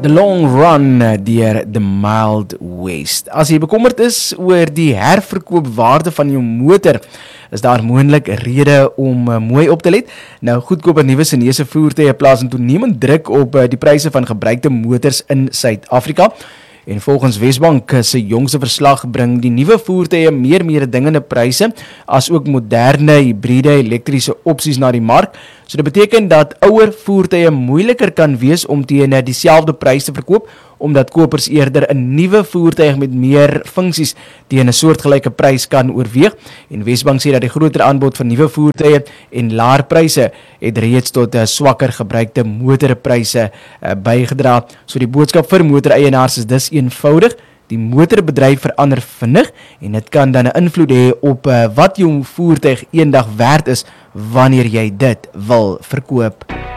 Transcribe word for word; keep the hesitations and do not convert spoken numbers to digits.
The Long Run deur The Mild West. As jy bekommerd is oor die herverkoopwaarde van jou motor, is daar moontlik 'n rede om uh, mooi op te let. Nou, goedkoop nuwe Chinese voertuie plaas 'n toenemend druk op uh, die pryse van gebruikte motors in Suid-Afrika. En volgens Wesbank se jongste verslag bring die nuwe voertuie meer mededingende pryse as ook moderne hibriede elektriese opsies na die mark. So dit beteken dat ouer voertuie moeiliker kan wees om teen dieselfde prys te verkoop, omdat kopers eerder 'n nuwe voertuig met meer funksies teen 'n soortgelyke prys kan oorweeg. En Wesbank sê dat die groter aanbod van nuwe voertuie en laer pryse het reeds tot 'n swakker gebruikte motorpryse uh, bygedra. So die boodskap vir motoreienaars is dus eenvoudig: die motorbedryf verander vinnig en dit kan dan 'n invloed hê op uh, wat jou voertuig eendag werd is wanneer jy dit wil verkoop.